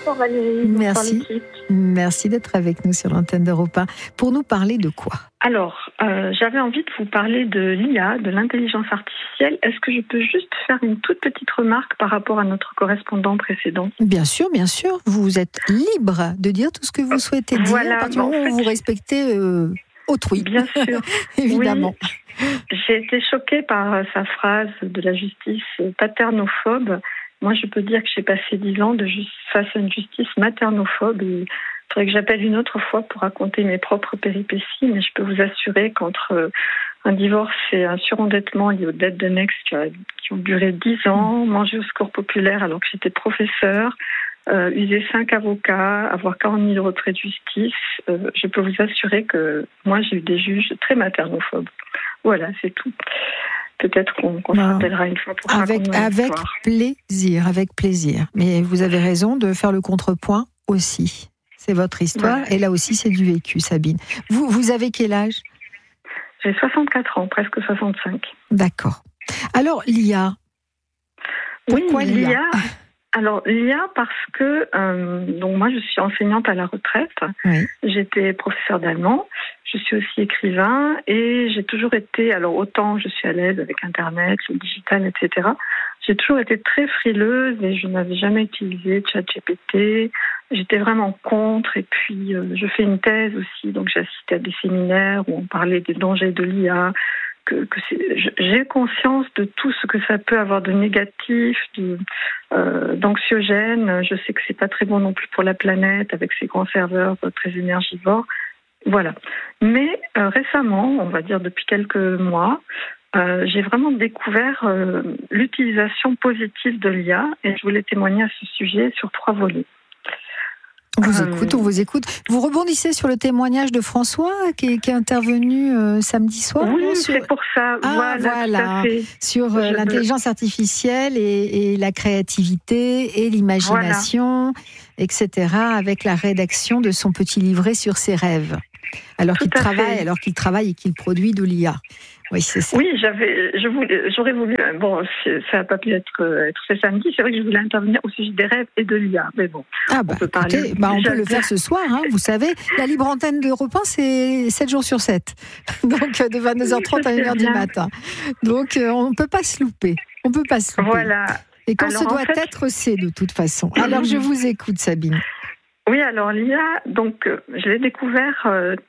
Bonsoir Valérie. Merci. Bonsoir l'équipe. Merci d'être avec nous sur l'antenne d'Europe 1. Pour nous parler de quoi ? Alors, j'avais envie de vous parler de l'IA, de l'intelligence artificielle. Est-ce que je peux juste faire une toute petite remarque par rapport à notre correspondant précédent ? Bien sûr, bien sûr. Vous êtes libre de dire tout ce que vous souhaitez dire à partir du moment où vous respectez autrui. Bien sûr. Évidemment. Oui, j'ai été choquée par sa phrase de la justice paternophobe. Moi, je peux dire que j'ai passé 10 ans face à une justice maternophobe. Il faudrait que j'appelle une autre fois pour raconter mes propres péripéties, mais je peux vous assurer qu'entre un divorce et un surendettement lié aux dettes de Next qui ont duré 10 ans, manger au secours populaire alors que j'étais professeure, user 5 avocats, avoir 40 000 retraits de justice, je peux vous assurer que moi, j'ai eu des juges très maternophobes. Voilà, c'est tout. Peut-être qu'on se rappellera une fois pour raconter avec plaisir, avec plaisir. Mais vous avez raison de faire le contrepoint aussi. C'est votre histoire, et là aussi c'est du vécu, Sabine. Vous avez quel âge ? J'ai 64 ans, presque 65. D'accord. Alors l'IA. Pourquoi l'IA ? Alors l'IA parce que donc moi je suis enseignante à la retraite. Oui. J'étais professeure d'allemand. Je suis aussi écrivain et j'ai toujours été, alors autant je suis à l'aise avec Internet, le digital, etc. J'ai toujours été très frileuse et je n'avais jamais utilisé ChatGPT. J'étais vraiment contre et puis je fais une thèse aussi, donc j'ai assisté à des séminaires où on parlait des dangers de l'IA. J'ai conscience de tout ce que ça peut avoir de négatif, d'anxiogène. Je sais que c'est pas très bon non plus pour la planète avec ces grands serveurs très énergivores. Voilà. Mais récemment, on va dire depuis quelques mois, j'ai vraiment découvert l'utilisation positive de l'IA et je voulais témoigner à ce sujet sur 3 volets. On vous écoute. Vous rebondissez sur le témoignage de François qui est intervenu samedi soir. Oui, c'est pour ça. Voilà. Sur l'intelligence artificielle et la créativité et l'imagination, etc. Avec la rédaction de son petit livret sur ses rêves. Alors qu'il travaille et qu'il produit de l'IA. Oui, c'est ça. Oui, j'aurais voulu. Bon, ça n'a pas pu être fait samedi. C'est vrai que je voulais intervenir au sujet des rêves et de l'IA. Mais bon, on peut parler. On peut le faire ce soir. Vous savez, la libre antenne d'Europe 1, c'est 7 jours sur 7. Donc, de 22h30 à 1h du matin. Donc, on ne peut pas se louper. Voilà. Et quand ce doit être, c'est de toute façon. Alors, je vous écoute, Sabine. Oui, alors l'IA, donc, je l'ai découvert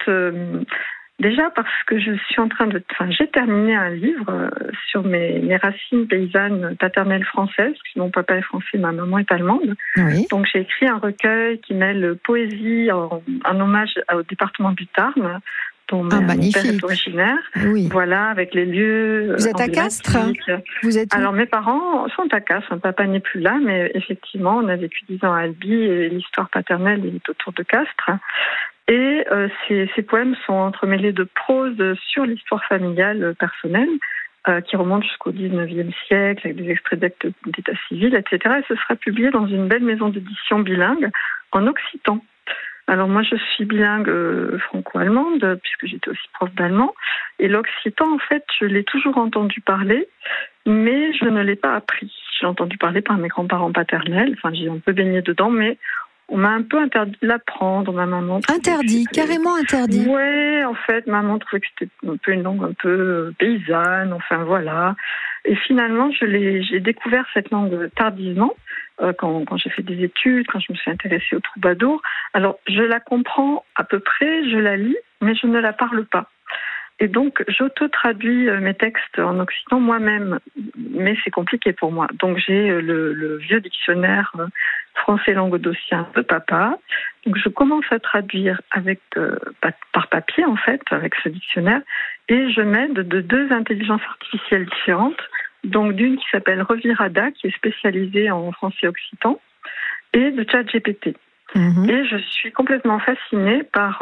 déjà parce que j'ai terminé un livre sur mes racines paysannes paternelles françaises, parce que mon papa est français, ma maman est allemande. Oui. Donc j'ai écrit un recueil qui mêle poésie en hommage au département du Tarn, dont mon père est originaire. Oui. Voilà, avec les lieux. Vous êtes à Castres ? Alors mes parents sont à Castres, mon papa n'est plus là, mais effectivement on a vécu 10 ans à Albi et l'histoire paternelle est autour de Castres. Et ces poèmes sont entremêlés de prose sur l'histoire familiale personnelle, qui remonte jusqu'au 19e siècle, avec des extraits d'actes d'état civil, etc. Et ce sera publié dans une belle maison d'édition bilingue en occitan. Alors moi, je suis bilingue franco-allemande, puisque j'étais aussi prof d'allemand. Et l'occitan, en fait, je l'ai toujours entendu parler, mais je ne l'ai pas appris. J'ai entendu parler par mes grands-parents paternels, enfin j'ai un peu baigné dedans, mais on m'a un peu interdit de l'apprendre, ma maman. Carrément interdit. Ouais, en fait, maman trouvait que c'était un peu une langue un peu paysanne, enfin voilà. Et finalement, j'ai découvert cette langue tardivement, quand j'ai fait des études, quand je me suis intéressée au troubadour. Alors, je la comprends à peu près, je la lis, mais je ne la parle pas. Et donc, j'auto-traduis mes textes en occitan moi-même, mais c'est compliqué pour moi. Donc, j'ai le vieux dictionnaire français languedocien de papa. Donc, je commence à traduire par papier, en fait, avec ce dictionnaire, et je m'aide de 2 intelligences artificielles différentes. Donc, d'une qui s'appelle Revirada, qui est spécialisée en français occitan, et de ChatGPT. Et je suis complètement fascinée par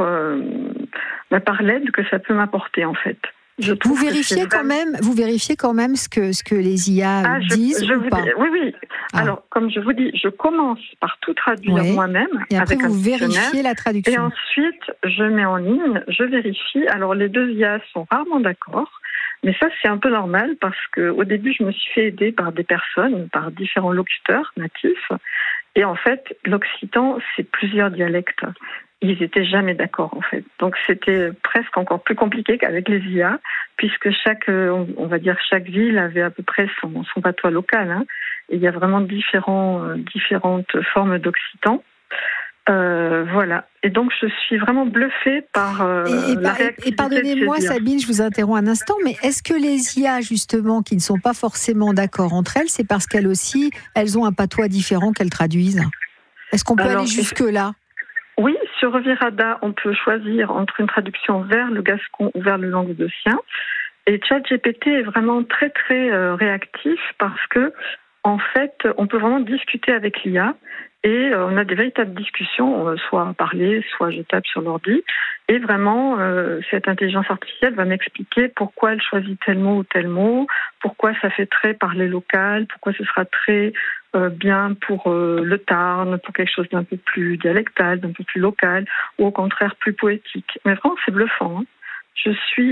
l'aide que ça peut m'apporter, en fait. Vous vérifiez quand même ce que les IA disent ou pas ? Oui. Alors, comme je vous dis, je commence par tout traduire moi-même. Et après, avec vous vérifiez la traduction. Et ensuite, je mets en ligne, je vérifie. Alors, les 2 IA sont rarement d'accord. Mais ça, c'est un peu normal parce qu'au début, je me suis fait aider par des personnes, par différents locuteurs natifs. Et en fait, l'occitan, c'est plusieurs dialectes. Ils n'étaient jamais d'accord, en fait. Donc, c'était presque encore plus compliqué qu'avec les IA, puisque chaque ville avait à peu près son patois local. Hein. Et il y a vraiment différentes formes d'occitan. Voilà. Et donc, je suis vraiment bluffée par la réactivité. Et pardonnez-moi, Sabine, je vous interromps un instant, mais est-ce que les IA, justement, qui ne sont pas forcément d'accord entre elles, c'est parce qu'elles aussi, elles ont un patois différent qu'elles traduisent ? Est-ce qu'on peut aller jusque-là ? Oui, sur Revirada, on peut choisir entre une traduction vers le gascon ou vers le languedocien. Et ChatGPT est vraiment très, très réactif parce que, en fait, on peut vraiment discuter avec l'IA et on a des véritables discussions, soit parler, soit je tape sur l'ordi. Et vraiment, cette intelligence artificielle va m'expliquer pourquoi elle choisit tel mot ou tel mot, pourquoi ça fait très parler local, pourquoi ce sera très bien pour le Tarn, pour quelque chose d'un peu plus dialectal, d'un peu plus local, ou au contraire plus poétique. Mais vraiment, c'est bluffant. Hein. Je suis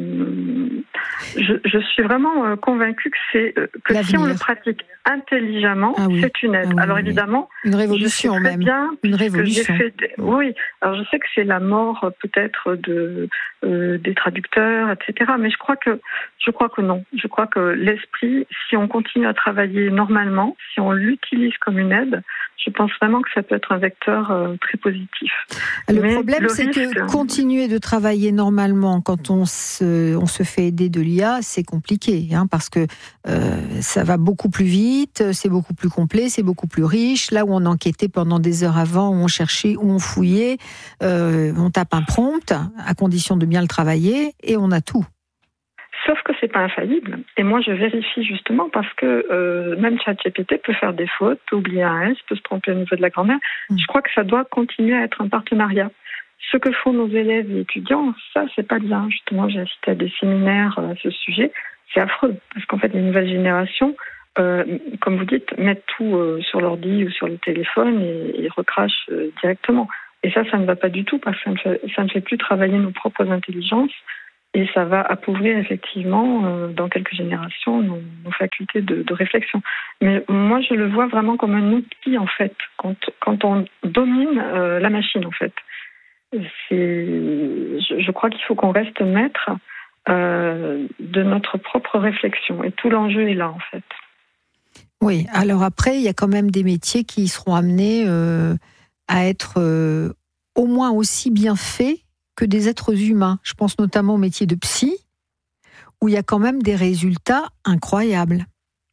vraiment convaincue que si on le pratique intelligemment, c'est une aide. Alors évidemment, une révolution même. Une révolution. Oui. Alors je sais que c'est la mort peut-être des traducteurs, etc. Mais je crois que non. Je crois que l'esprit, si on continue à travailler normalement, si on l'utilise comme une aide, je pense vraiment que ça peut être un vecteur très positif. Le problème, c'est que continuer de travailler normalement quand on se fait aider de l'IA, c'est compliqué, hein, parce que ça va beaucoup plus vite, c'est beaucoup plus complet, c'est beaucoup plus riche. Là où on enquêtait pendant des heures avant, où on cherchait, où on fouillait, on tape un prompt, à condition de bien le travailler, et on a tout. Sauf que c'est pas infaillible. Et moi, je vérifie justement parce que même ChatGPT peut faire des fautes, peut oublier un S, peut se tromper au niveau de la grammaire. Je crois que ça doit continuer à être un partenariat. Ce que font nos élèves et étudiants, ça, c'est pas bien. Justement, j'ai assisté à des séminaires à ce sujet. C'est affreux parce qu'en fait, les nouvelles générations, comme vous dites, mettent tout sur l'ordi ou sur le téléphone et recrachent directement. Et ça ne va pas du tout parce que ça ne fait plus travailler nos propres intelligences. Et ça va appauvrir effectivement, dans quelques générations, nos facultés de réflexion. Mais moi, je le vois vraiment comme un outil, en fait, quand on domine la machine, en fait. Je crois qu'il faut qu'on reste maître de notre propre réflexion. Et tout l'enjeu est là, en fait. Oui, alors après, il y a quand même des métiers qui seront amenés à être au moins aussi bien faits que des êtres humains. Je pense notamment au métier de psy, où il y a quand même des résultats incroyables.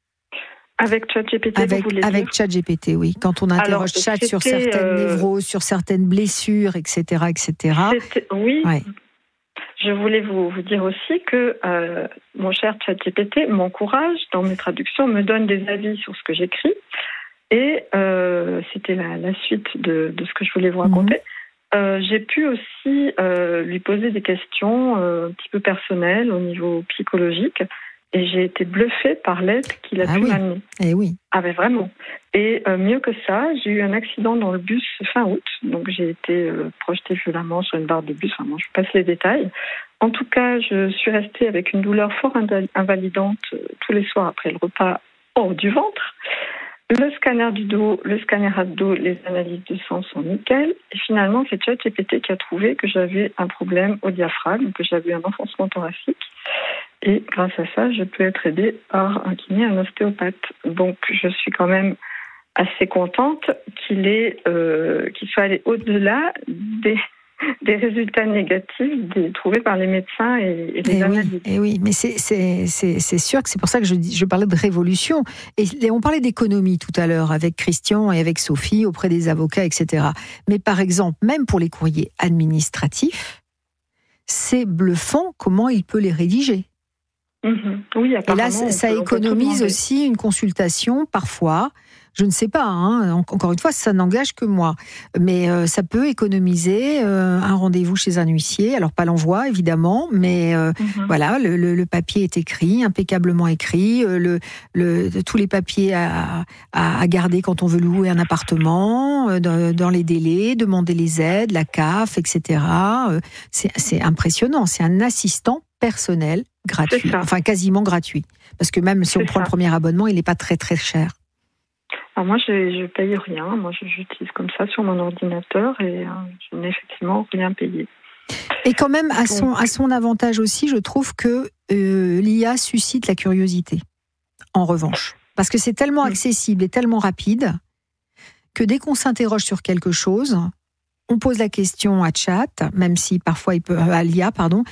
Avec ChatGPT, avec ChatGPT, oui. Quand on interroge Chat sur certaines névroses, sur certaines blessures, etc., etc. Oui. Ouais. Je voulais vous dire aussi que mon cher ChatGPT m'encourage dans mes traductions, me donne des avis sur ce que j'écris. Et c'était la suite de ce que je voulais vous raconter. J'ai pu aussi lui poser des questions un petit peu personnelles au niveau psychologique et j'ai été bluffée par l'aide qu'il a pu m'amener. Eh oui. Ah ben vraiment. Et mieux que ça, j'ai eu un accident dans le bus fin août, donc j'ai été projetée violemment sur une barre de bus. Enfin, je passe les détails. En tout cas, je suis restée avec une douleur fort invalidante tous les soirs après le repas hors du ventre. Le scanner du dos, le scanner abdos, les analyses de sang sont nickel. Et finalement, c'est ChatGPT qui a trouvé que j'avais un problème au diaphragme, que j'avais un enfoncement thoracique. Et grâce à ça, je peux être aidée par un kiné, un ostéopathe. Donc, je suis quand même assez contente qu'il soit allé au-delà des résultats négatifs trouvés par les médecins et les analyses. Oui, mais c'est sûr que c'est pour ça que je parlais de révolution. Et on parlait d'économie tout à l'heure avec Christian et avec Sophie auprès des avocats, etc. Mais par exemple, même pour les courriers administratifs, c'est bluffant comment il peut les rédiger. Oui, et là, ça économise aussi une consultation parfois. Je ne sais pas, hein, encore une fois, ça n'engage que moi. Mais ça peut économiser un rendez-vous chez un huissier. Alors, pas l'envoi, évidemment, mais voilà, le papier est écrit, impeccablement écrit. Tous les papiers à garder quand on veut louer un appartement, dans les délais, demander les aides, la CAF, etc. C'est impressionnant. C'est un assistant personnel gratuit. Enfin, quasiment gratuit. Parce que même si on prend le premier abonnement, il n'est pas très, très cher. Alors moi, je paye rien. Moi, j'utilise comme ça sur mon ordinateur et je n'ai effectivement rien payé. Et quand même, à son avantage aussi, je trouve que l'IA suscite la curiosité, en revanche. Parce que c'est tellement accessible et tellement rapide que dès qu'on s'interroge sur quelque chose, on pose la question à chat, même si parfois à l'IA,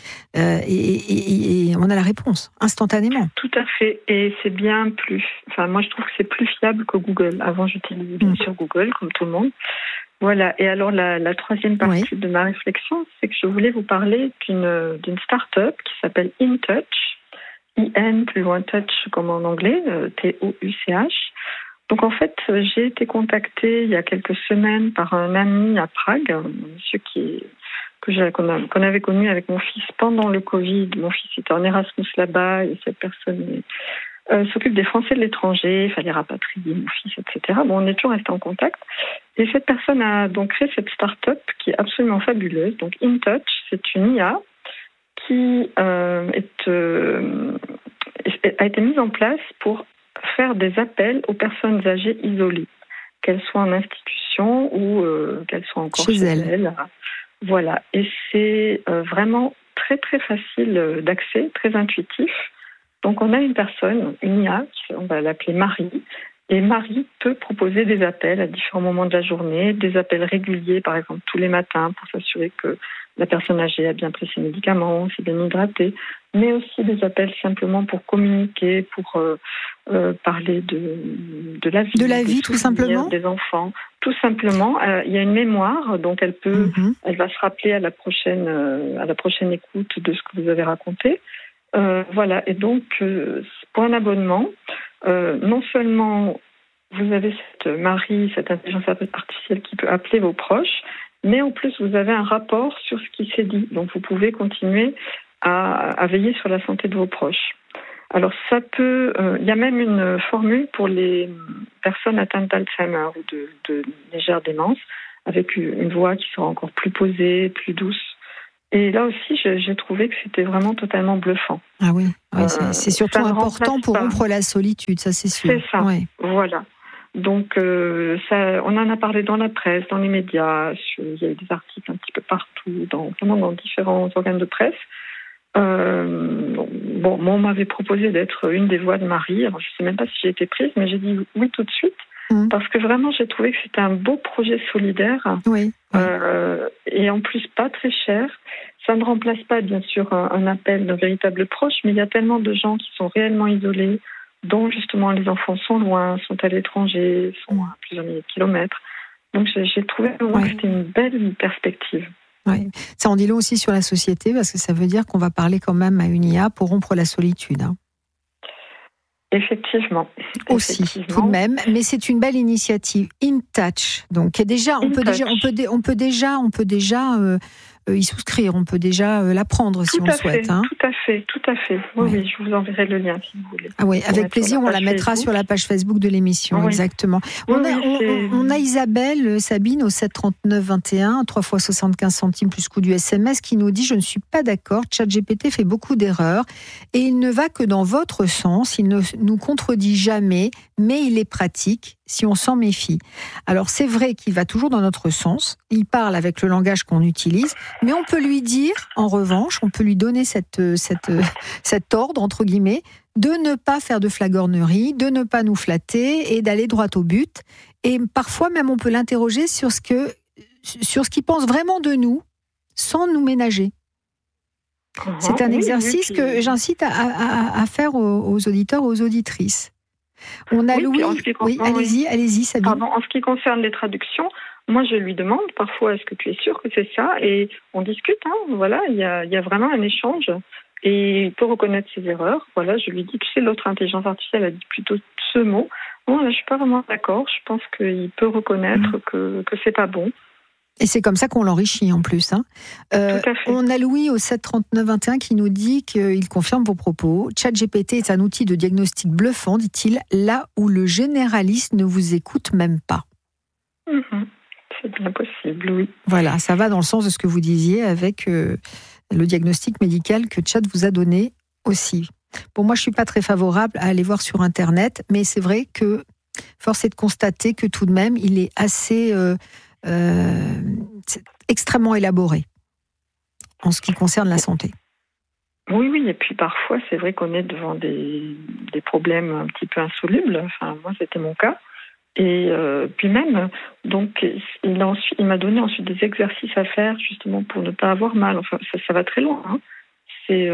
et on a la réponse instantanément. Tout à fait, et c'est bien plus. Enfin, moi, je trouve que c'est plus fiable que Google. Avant, j'utilisais bien sûr Google, comme tout le monde. Voilà. Et alors, la troisième partie de ma réflexion, c'est que je voulais vous parler d'une start-up qui s'appelle InTouch, I-N plus loin touch comme en anglais, T-O-U-C-H. Donc en fait, j'ai été contactée il y a quelques semaines par un ami à Prague, un monsieur qu'on avait connu avec mon fils pendant le Covid. Mon fils était en Erasmus là-bas et cette personne s'occupe des Français de l'étranger, il fallait rapatrier mon fils, etc. Bon, on est toujours resté en contact. Et cette personne a donc créé cette start-up qui est absolument fabuleuse. Donc InTouch, c'est une IA qui a été mise en place pour faire des appels aux personnes âgées isolées, qu'elles soient en institution ou qu'elles soient encore chez elles. Voilà. Et c'est vraiment très, très facile d'accès, très intuitif. Donc, on a une personne, une IA, on va l'appeler Marie, et Marie peut proposer des appels à différents moments de la journée, des appels réguliers, par exemple tous les matins, pour s'assurer que la personne âgée a bien pris ses médicaments, s'est bien hydratée, mais aussi des appels simplement pour communiquer, pour parler de la vie. De la vie, tout simplement. Des enfants. Tout simplement. Il y a une mémoire, donc elle va se rappeler à la prochaine écoute de ce que vous avez raconté. Voilà. Et donc, pour un abonnement, non seulement vous avez cette intelligence artificielle qui peut appeler vos proches, mais en plus, vous avez un rapport sur ce qui s'est dit. Donc, vous pouvez continuer à veiller sur la santé de vos proches. Alors, ça peut... il y a même une formule pour les personnes atteintes d'Alzheimer ou de légère démence, avec une voix qui sera encore plus posée, plus douce. Et là aussi, j'ai trouvé que c'était vraiment totalement bluffant. Ah oui, c'est surtout important pour rompre la solitude, ça c'est sûr. C'est ça, voilà. Donc, on en a parlé dans la presse, dans les médias, il y a eu des articles un petit peu partout, dans différents organes de presse. On m'avait proposé d'être une des voix de Marie. Alors, je ne sais même pas si j'ai été prise, mais j'ai dit oui tout de suite. Parce que vraiment, j'ai trouvé que c'était un beau projet solidaire. Oui. Et en plus, pas très cher. Ça ne remplace pas, bien sûr, un appel d'un véritable proche, mais il y a tellement de gens qui sont réellement isolés, dont justement les enfants sont loin, sont à l'étranger, sont à plusieurs milliers de kilomètres. Donc j'ai trouvé que c'était une belle perspective. Ouais. Ça en dit long aussi sur la société, parce que ça veut dire qu'on va parler quand même à une IA pour rompre la solitude. Effectivement. Aussi, tout de même, mais c'est une belle initiative. InTouch, donc déjà, on peut déjà y souscrire, on peut déjà l'apprendre si on souhaite. Tout à fait. Oui, je vous enverrai le lien si vous voulez. Ah oui, avec plaisir, on la mettra sur la page Facebook de l'émission, exactement. On a Isabelle, Sabine, au 7 39 21, 3 fois 75 centimes plus coût du SMS, qui nous dit: je ne suis pas d'accord, ChatGPT fait beaucoup d'erreurs et il ne va que dans votre sens, il ne nous contredit jamais, mais il est pratique si on s'en méfie. Alors c'est vrai qu'il va toujours dans notre sens, il parle avec le langage qu'on utilise, mais on peut lui dire, en revanche, on peut lui donner cet ordre, entre guillemets, de ne pas faire de flagornerie, de ne pas nous flatter et d'aller droit au but. Et parfois même, on peut l'interroger sur ce qu'il pense vraiment de nous, sans nous ménager. C'est un exercice que j'incite à faire aux auditeurs, aux auditrices. On a Louis. Allez-y, Sabine. Pardon, en ce qui concerne les traductions, moi je lui demande parfois: est-ce que tu es sûr que c'est ça? Et on discute, voilà, il y a vraiment un échange et il peut reconnaître ses erreurs. Voilà, je lui dis: tu sais, l'autre intelligence artificielle a dit plutôt ce mot. Bon, là, je suis pas vraiment d'accord. Je pense qu'il peut reconnaître que c'est pas bon. Et c'est comme ça qu'on l'enrichit en plus. Tout à fait. On a Louis au 7 39 21 qui nous dit qu'il confirme vos propos. ChatGPT est un outil de diagnostic bluffant, dit-il, là où le généraliste ne vous écoute même pas. C'est bien possible, oui. Voilà, ça va dans le sens de ce que vous disiez avec le diagnostic médical que Chat vous a donné aussi. Bon, moi, je ne suis pas très favorable à aller voir sur Internet, mais c'est vrai que Force est de constater que tout de même, il est assez extrêmement élaboré en ce qui concerne la santé. Oui, et puis parfois, c'est vrai qu'on est devant des problèmes un petit peu insolubles. Enfin, moi, c'était mon cas. Et puis même, donc, il m'a donné ensuite des exercices à faire, justement, pour ne pas avoir mal. Enfin, ça va très loin, hein. Il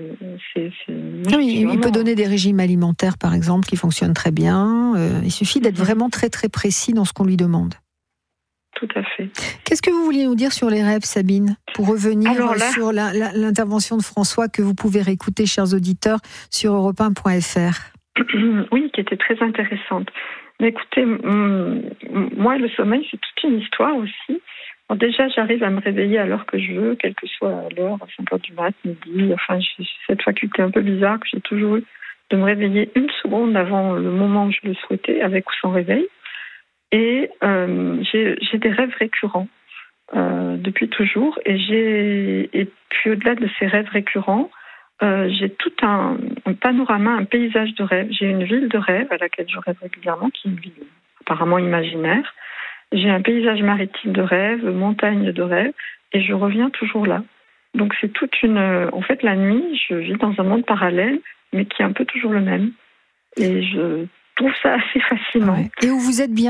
peut donner des régimes alimentaires, par exemple, qui fonctionnent très bien. Il suffit d'être vraiment très, très précis dans ce qu'on lui demande. Tout à fait. Qu'est-ce que vous vouliez nous dire sur les rêves, Sabine, pour revenir sur l'intervention de François que vous pouvez réécouter, chers auditeurs, sur europe1.fr? Oui, qui était très intéressante. Mais écoutez, moi, le sommeil, c'est toute une histoire aussi. Bon, déjà, j'arrive à me réveiller à l'heure que je veux, quelle que soit l'heure, à 5h du mat, midi. Enfin, j'ai cette faculté un peu bizarre que j'ai toujours eu de me réveiller une seconde avant le moment où je le souhaitais, avec ou sans réveil. Et j'ai des rêves récurrents depuis toujours. Et puis, au-delà de ces rêves récurrents, j'ai tout un panorama, un paysage de rêve. J'ai une ville de rêve à laquelle je rêve régulièrement, qui est une ville apparemment imaginaire. J'ai un paysage maritime de rêve, montagne de rêve, et je reviens toujours là. Donc c'est en fait, la nuit, je vis dans un monde parallèle, mais qui est un peu toujours le même. Et je trouve ça assez fascinant. Ouais. Et où vous êtes bien ?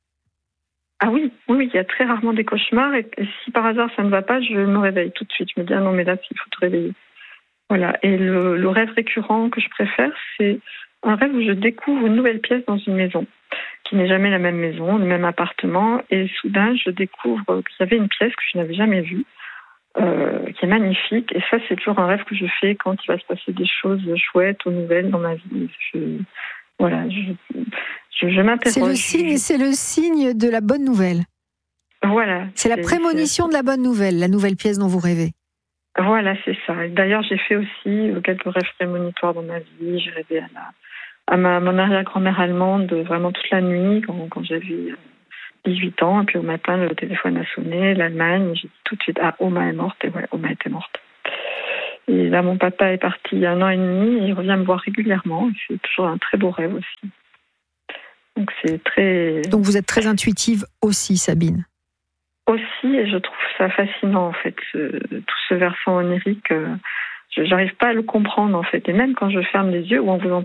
Ah oui, il y a très rarement des cauchemars, et si par hasard ça ne va pas, je me réveille tout de suite. Je me dis, ah non, mais là, il faut te réveiller. Voilà. Et le rêve récurrent que je préfère, c'est un rêve où je découvre une nouvelle pièce dans une maison, qui n'est jamais la même maison, le même appartement, et soudain, je découvre qu'il y avait une pièce que je n'avais jamais vue, qui est magnifique, et ça, c'est toujours un rêve que je fais quand il va se passer des choses chouettes ou nouvelles dans ma vie. Je m'interroge. C'est le signe de la bonne nouvelle. Voilà. C'est la prémonition de la bonne nouvelle, la nouvelle pièce dont vous rêvez. Voilà, c'est ça. D'ailleurs, j'ai fait aussi quelques rêves prémonitoires dans ma vie. J'ai rêvé à mon arrière-grand-mère allemande vraiment toute la nuit quand j'avais 18 ans. Et puis au matin, le téléphone a sonné, l'Allemagne. J'ai dit tout de suite, Oma est morte. Et ouais, Oma était morte. Et là, mon papa est parti il y a 1 an et demi et il revient me voir régulièrement. Et c'est toujours un très beau rêve aussi. Donc Donc vous êtes très intuitive aussi, Sabine. Aussi, et je trouve ça fascinant en fait, tout ce versant onirique. Je n'arrive pas à le comprendre en fait. Et même quand je ferme les yeux ou en vous